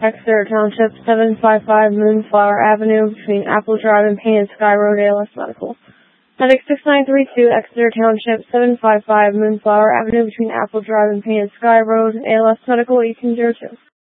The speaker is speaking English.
Exeter Township, 755 Moonflower Avenue, between Apple Drive and Painted Sky Road, ALS Medical. Medic 6932, Exeter Township, 755 Moonflower Avenue, between Apple Drive and Painted Sky Road, ALS Medical, 1802.